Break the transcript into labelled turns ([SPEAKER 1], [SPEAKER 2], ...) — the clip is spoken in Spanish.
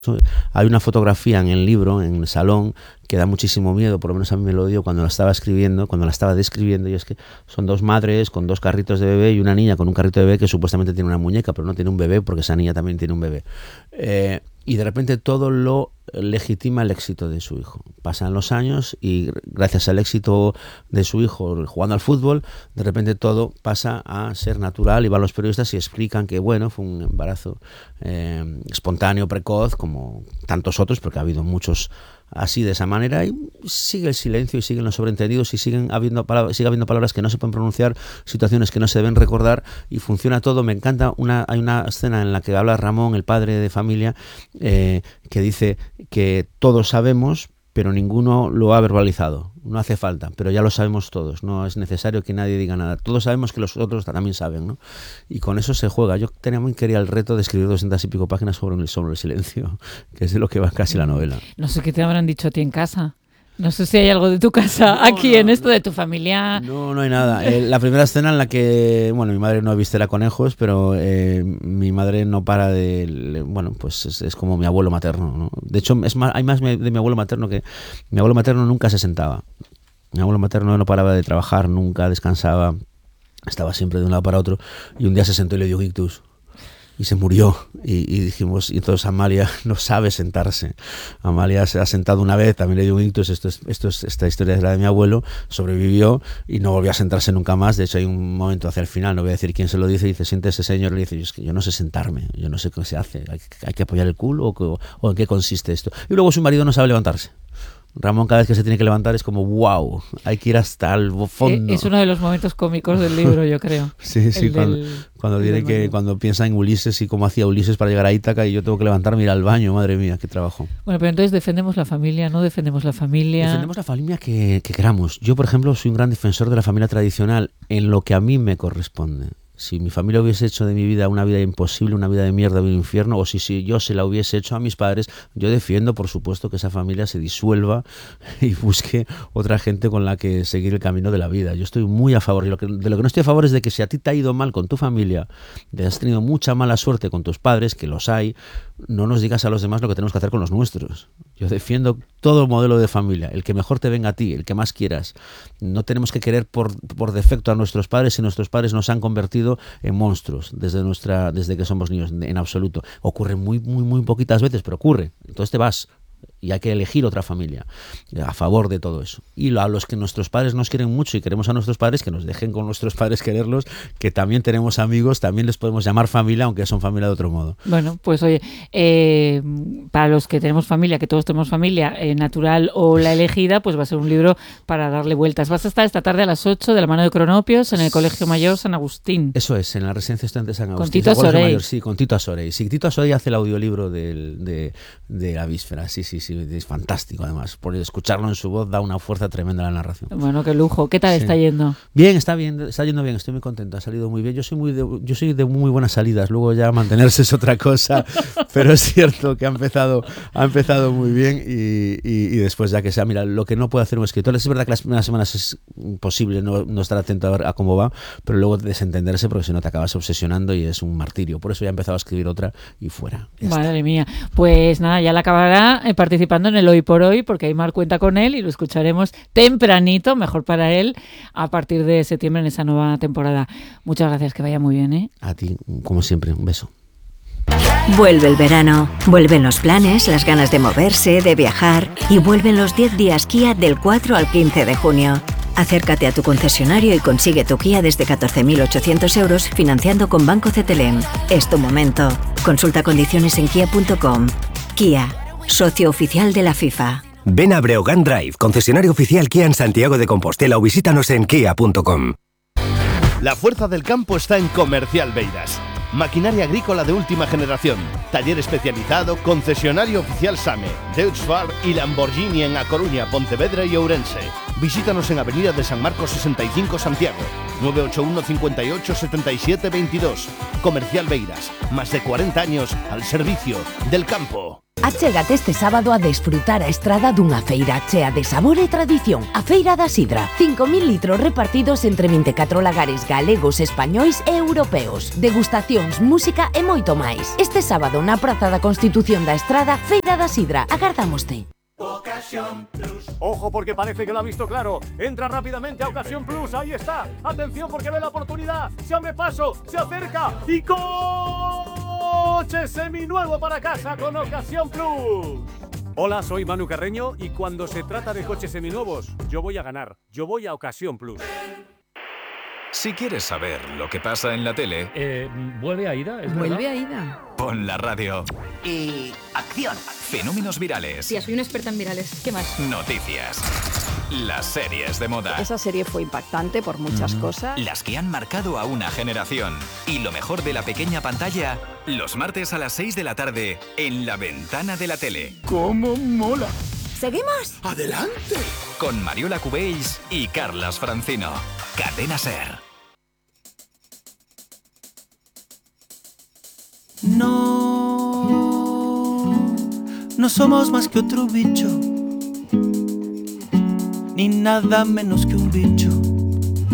[SPEAKER 1] Hay una fotografía en el libro, en el salón, que da muchísimo miedo, por lo menos a mí me lo dio cuando la estaba escribiendo, cuando la estaba describiendo, y es que son dos madres con dos carritos de bebé y una niña con un carrito de bebé que supuestamente tiene una muñeca, pero no tiene un bebé porque esa niña también tiene un bebé. Y de repente todo lo legitima el éxito de su hijo. Pasan los años y gracias al éxito de su hijo jugando al fútbol, de repente todo pasa a ser natural y van los periodistas y explican que bueno, fue un embarazo espontáneo, precoz, como tantos otros, porque ha habido muchos así de esa manera, y sigue el silencio y siguen los sobreentendidos y sigue habiendo palabras que no se pueden pronunciar, situaciones que no se deben recordar, y funciona todo. Me encanta, hay una escena en la que habla Ramón, el padre de familia, que dice que todos sabemos, pero ninguno lo ha verbalizado. No hace falta, pero ya lo sabemos todos. No es necesario que nadie diga nada. Todos sabemos que los otros también saben, ¿no? Y con eso se juega. Yo quería el reto de escribir 200 y pico páginas sobre el silencio, que es de lo que va casi la novela.
[SPEAKER 2] No sé qué te habrán dicho a ti en casa. No sé si hay algo de tu casa en esto de tu familia.
[SPEAKER 1] No hay nada. La primera escena en la que, bueno, mi madre no viste conejos, pero mi madre no para de, bueno, pues es como mi abuelo materno, ¿no? De hecho, hay más de mi abuelo materno que mi abuelo materno nunca se sentaba. Mi abuelo materno no paraba de trabajar, nunca descansaba, estaba siempre de un lado para otro, y un día se sentó y le dio un ictus. Y se murió, y dijimos, y entonces Amalia no sabe sentarse. Amalia se ha sentado una vez, también le dio un ictus. Esta historia es la de mi abuelo, sobrevivió y no volvió a sentarse nunca más. De hecho, hay un momento hacia el final, no voy a decir quién se lo dice, siente ese señor, y le dice, es que yo no sé sentarme, yo no sé qué se hace, hay que apoyar el culo, o en qué consiste esto. Y luego su marido no sabe levantarse. Ramón cada vez que se tiene que levantar es como wow, hay que ir hasta el fondo.
[SPEAKER 2] Es uno de los momentos cómicos del libro, yo creo.
[SPEAKER 1] Sí, cuando piensa en Ulises y cómo hacía Ulises para llegar a Ítaca, y yo tengo que levantarme y ir al baño, madre mía, qué trabajo.
[SPEAKER 2] Bueno, pero entonces defendemos la familia, ¿no defendemos la familia?
[SPEAKER 1] Defendemos la familia que queramos. Yo, por ejemplo, soy un gran defensor de la familia tradicional en lo que a mí me corresponde. Si mi familia hubiese hecho de mi vida una vida imposible, una vida de mierda, un infierno, o si yo se la hubiese hecho a mis padres, yo defiendo, por supuesto, que esa familia se disuelva y busque otra gente con la que seguir el camino de la vida. Yo estoy muy a favor. De lo que no estoy a favor es de que si a ti te ha ido mal con tu familia, te has tenido mucha mala suerte con tus padres, que los hay, no nos digas a los demás lo que tenemos que hacer con los nuestros. Yo defiendo todo el modelo de familia, el que mejor te venga a ti, el que más quieras. No tenemos que querer por defecto a nuestros padres si nuestros padres nos han convertido en monstruos desde que somos niños, en absoluto. Ocurre muy, muy, muy poquitas veces, pero ocurre. Entonces te vas. Y hay que elegir otra familia a favor de todo eso. Y a los que nuestros padres nos quieren mucho y queremos a nuestros padres, que nos dejen con nuestros padres quererlos, que también tenemos amigos, también les podemos llamar familia, aunque son familia de otro modo.
[SPEAKER 2] Bueno, pues oye, para los que tenemos familia, que todos tenemos familia, natural o la elegida, pues va a ser un libro para darle vueltas. Vas a estar esta tarde a las 8 de la mano de Cronopios en el Colegio Mayor San Agustín.
[SPEAKER 1] Eso es, en la Residencia Estudiante San Agustín.
[SPEAKER 2] Con Tito Asorey.
[SPEAKER 1] Sí, con Tito Asorey. Sí, Tito Asorey hace el audiolibro de la víspera, sí. Es fantástico, además. Por escucharlo en su voz da una fuerza tremenda a la narración.
[SPEAKER 2] Bueno, qué lujo. ¿Qué tal está yendo?
[SPEAKER 1] Bien, está yendo bien. Estoy muy contento. Ha salido muy bien. Yo soy de muy buenas salidas. Luego ya mantenerse es otra cosa. Pero es cierto que ha empezado muy bien y después ya que sea, mira, lo que no puede hacer un escritor, es verdad que las primeras semanas es imposible no estar atento a ver a cómo va, pero luego desentenderse, porque si no te acabas obsesionando y es un martirio. Por eso ya he empezado a escribir otra y fuera.
[SPEAKER 2] Madre mía. Pues nada, ya la acabará participando en el Hoy por Hoy, porque Aimar cuenta con él y lo escucharemos tempranito, mejor para él, a partir de septiembre en esa nueva temporada. Muchas gracias, que vaya muy bien, ¿eh?
[SPEAKER 1] A ti, como siempre, un beso.
[SPEAKER 3] Vuelve el verano, vuelven los planes, las ganas de moverse, de viajar, y vuelven los 10 días Kia del 4 al 15 de junio. Acércate a tu concesionario y consigue tu Kia desde 14.800 euros financiando con Banco CTLM. Es tu momento. Consulta condiciones en kia.com. Kia, socio oficial de la FIFA.
[SPEAKER 4] Ven a Breogán Drive, concesionario oficial Kia en Santiago de Compostela, o visítanos en kia.com.
[SPEAKER 5] La fuerza del campo está en Comercial Beiras. Maquinaria agrícola de última generación, taller especializado, concesionario oficial SAME, Deutz-Fahr y Lamborghini en A Coruña, Pontevedra y Ourense. Visítanos en Avenida de San Marcos 65 Santiago, 981 58 77 22. Comercial Beiras, más de 40 años al servicio del campo.
[SPEAKER 6] Achégate este sábado a desfrutar a Estrada dunha feira chea de sabor e tradición. A Feira da Sidra. 5.000 litros repartidos entre 24 lagares galegos, españois e europeos. Degustacións, música e moito máis. Este sábado na Praza da Constitución da Estrada, Feira da Sidra. Agardámoste.
[SPEAKER 7] Ocasión Plus. Ojo porque parece que lo ha visto claro. Entra rápidamente a Ocasión Plus. Ahí está. Atención porque ve la oportunidad. Se abre paso. Se acerca. Y coche seminuevo para casa con Ocasión Plus. Hola, soy Manu Carreño y cuando se trata de coches seminuevos, yo voy a ganar. Yo voy a Ocasión Plus.
[SPEAKER 8] Si quieres saber lo que pasa en la tele...
[SPEAKER 7] ¿Vuelve Aida?
[SPEAKER 9] ¿Vuelve Aida?
[SPEAKER 8] Pon la radio.
[SPEAKER 10] Y... ¡acción!
[SPEAKER 8] Fenómenos virales.
[SPEAKER 9] Tía, soy una experta en virales. ¿Qué más?
[SPEAKER 8] Noticias. Las series de moda.
[SPEAKER 9] Esa serie fue impactante por muchas cosas.
[SPEAKER 8] Las que han marcado a una generación. Y lo mejor de la pequeña pantalla, los martes a las 6 de la tarde, en La Ventana de la Tele.
[SPEAKER 7] ¡Cómo mola!
[SPEAKER 9] ¿Seguimos?
[SPEAKER 10] ¡Adelante!
[SPEAKER 8] Con Mariola Cubells y Carlas Francino. Cadena SER.
[SPEAKER 11] No somos más que otro bicho, ni nada menos que un bicho.